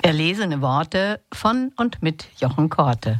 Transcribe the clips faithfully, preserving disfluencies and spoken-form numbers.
Erlesene Worte von und mit Jochen Korte.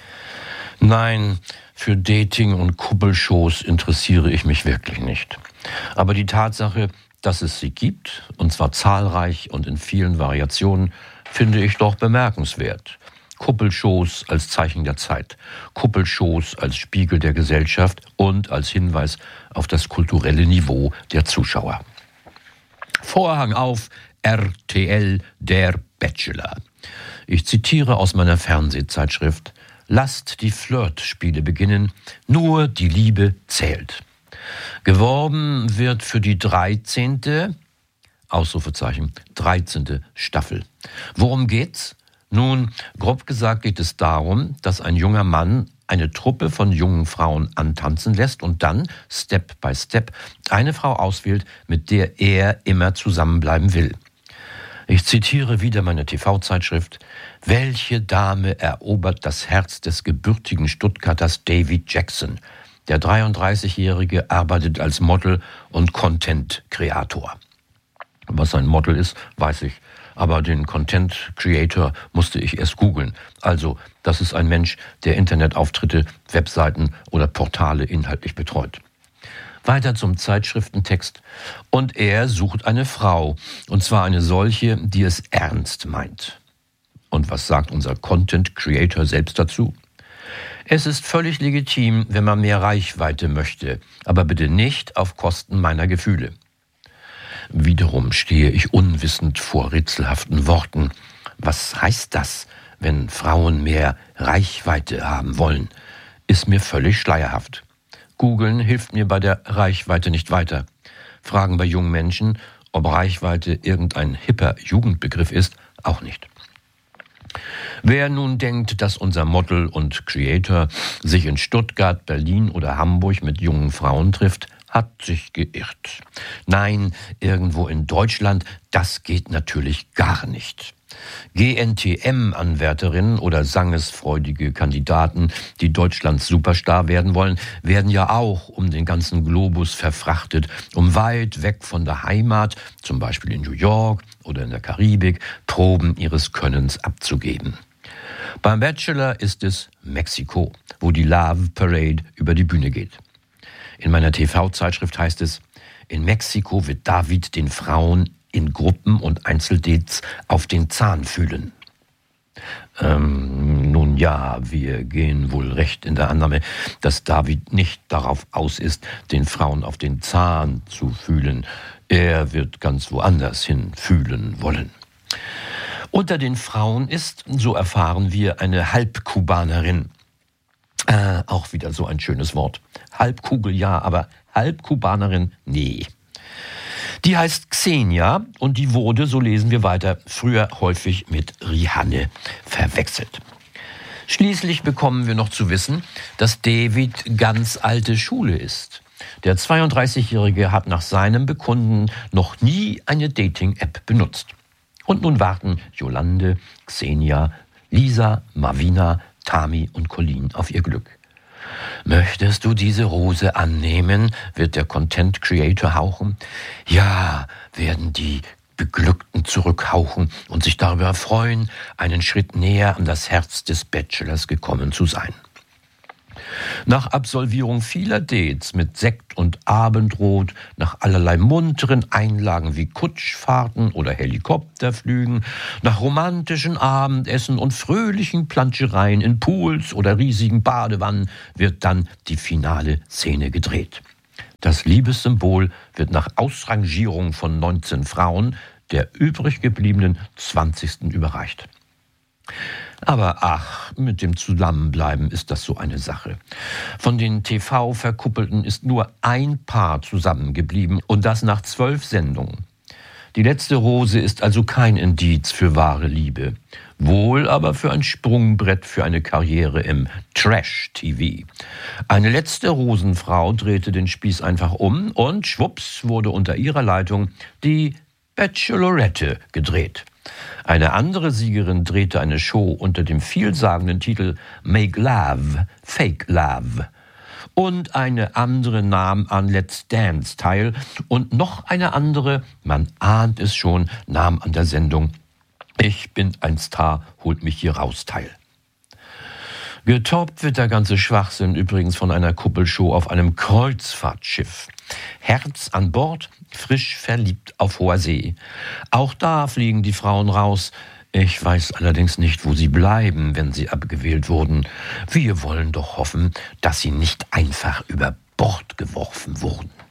Nein, für Dating und Kuppelshows interessiere ich mich wirklich nicht. Aber die Tatsache, dass es sie gibt, und zwar zahlreich und in vielen Variationen, finde ich doch bemerkenswert. Kuppelshows als Zeichen der Zeit, Kuppelshows als Spiegel der Gesellschaft und als Hinweis auf das kulturelle Niveau der Zuschauer. Vorhang auf, R T L, der Bachelor. Ich zitiere aus meiner Fernsehzeitschrift: Lasst die Flirtspiele beginnen, nur die Liebe zählt. Geworben wird für die dreizehnte, Ausrufezeichen, dreizehnte Staffel. Worum geht's? Nun, grob gesagt geht es darum, dass ein junger Mann eine Truppe von jungen Frauen antanzen lässt und dann, Step by Step, eine Frau auswählt, mit der er immer zusammenbleiben will. Ich zitiere wieder meine T V-Zeitschrift: Welche Dame erobert das Herz des gebürtigen Stuttgarters David Jackson? Der dreiunddreißigjährige arbeitet als Model und Content-Creator. Was ein Model ist, weiß ich. Aber den Content Creator musste ich erst googeln. Also, das ist ein Mensch, der Internetauftritte, Webseiten oder Portale inhaltlich betreut. Weiter zum Zeitschriftentext. Und er sucht eine Frau. Und zwar eine solche, die es ernst meint. Und was sagt unser Content Creator selbst dazu? Es ist völlig legitim, wenn man mehr Reichweite möchte. Aber bitte nicht auf Kosten meiner Gefühle. Wiederum stehe ich unwissend vor rätselhaften Worten. Was heißt das, wenn Frauen mehr Reichweite haben wollen? Ist mir völlig schleierhaft. Googeln hilft mir bei der Reichweite nicht weiter. Fragen bei jungen Menschen, ob Reichweite irgendein hipper Jugendbegriff ist, auch nicht. Wer nun denkt, dass unser Model und Creator sich in Stuttgart, Berlin oder Hamburg mit jungen Frauen trifft, hat sich geirrt. Nein, irgendwo in Deutschland, das geht natürlich gar nicht. G N T M-Anwärterinnen oder sangesfreudige Kandidaten, die Deutschlands Superstar werden wollen, werden ja auch um den ganzen Globus verfrachtet, um weit weg von der Heimat, zum Beispiel in New York oder in der Karibik, Proben ihres Könnens abzugeben. Beim Bachelor ist es Mexiko, wo die Love Parade über die Bühne geht. In meiner T V-Zeitschrift heißt es: In Mexiko wird David den Frauen in Gruppen und Einzeldates auf den Zahn fühlen. Ähm, nun ja, wir gehen wohl recht in der Annahme, dass David nicht darauf aus ist, den Frauen auf den Zahn zu fühlen. Er wird ganz woanders hin fühlen wollen. Unter den Frauen ist, so erfahren wir, eine Halbkubanerin. Äh, auch wieder so ein schönes Wort. Halbkugel ja, aber Halbkubanerin nee. Die heißt Xenia und die wurde, so lesen wir weiter, früher häufig mit Rihanne verwechselt. Schließlich bekommen wir noch zu wissen, dass David ganz alte Schule ist. Der zweiunddreißigjährige hat nach seinem Bekunden noch nie eine Dating-App benutzt. Und nun warten Jolande, Xenia, Lisa, Marvina, Tami und Colleen auf ihr Glück. Möchtest du diese Rose annehmen, wird der Content Creator hauchen. Ja, werden die Beglückten zurückhauchen und sich darüber freuen, einen Schritt näher an das Herz des Bachelors gekommen zu sein. Nach Absolvierung vieler Dates mit Sekt und Abendrot, nach allerlei munteren Einlagen wie Kutschfahrten oder Helikopterflügen, nach romantischen Abendessen und fröhlichen Planschereien in Pools oder riesigen Badewannen wird dann die finale Szene gedreht. Das Liebessymbol wird nach Ausrangierung von neunzehn Frauen der übrig gebliebenen zwanzigsten überreicht. Aber ach, mit dem Zusammenbleiben ist das so eine Sache. Von den T V-Verkuppelten ist nur ein Paar zusammengeblieben und das nach zwölf Sendungen. Die letzte Rose ist also kein Indiz für wahre Liebe. Wohl aber für ein Sprungbrett für eine Karriere im Trash-T V. Eine letzte Rosenfrau drehte den Spieß einfach um und schwupps wurde unter ihrer Leitung die Bachelorette gedreht. Eine andere Siegerin drehte eine Show unter dem vielsagenden Titel Make Love, Fake Love. Und eine andere nahm an Let's Dance teil. Und noch eine andere, man ahnt es schon, nahm an der Sendung Ich bin ein Star, holt mich hier raus, Teil. Getoppt wird der ganze Schwachsinn übrigens von einer Kuppelshow auf einem Kreuzfahrtschiff. Herz an Bord, frisch verliebt auf hoher See. Auch da fliegen die Frauen raus. Ich weiß allerdings nicht, wo sie bleiben, wenn sie abgewählt wurden. Wir wollen doch hoffen, dass sie nicht einfach über Bord geworfen wurden.